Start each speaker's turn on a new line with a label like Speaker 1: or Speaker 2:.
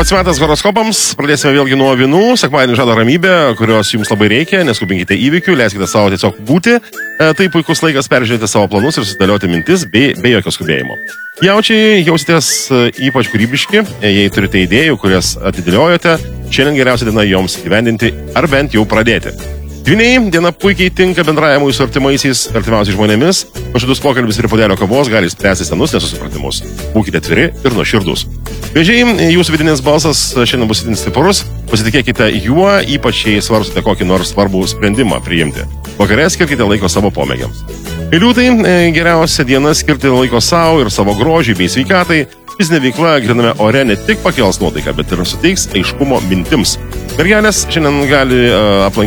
Speaker 1: Pats metas horoskopams, pradėsime vėlgi nuo avinų, sekmadienį žada ramybė, kurios jums labai reikia, neskubinkite įvykių, leiskite savo tiesiog būti, tai puikus laikas peržiūrėti savo planus ir susidėlioti mintis be jokio skubėjimo. Jaučiai jausitės ypač kūrybiški, jei turite idėjų, kurias atidėliojote, šiandien geriausia diena joms įgyvendinti ar bent jau pradėti. Dvyniai, diena puikiai tinka bendravimui su artimaisiais žmonėmis, nuoširdus pokalbis ir puodelio kavos gali spręsti senus nesusipratimus. Būkite atviri ir nuoširdus. Vėžiai, jūsų vidinis balsas šiandien bus itin stiprus, pasitikėkite juo, ypač jei svarstote kokį nors svarbų sprendimą priimti. Vakare skirkite laiko savo pomėgiams. Liūtai, geriausia diena skirti laiko savo ir savo grožiui bei sveikatai. Fizinė veikla gryname ore ne tik pakels nuotaiką, bet ir suteiks aiškumo mintims. Mergelės šiandien gali aplankyti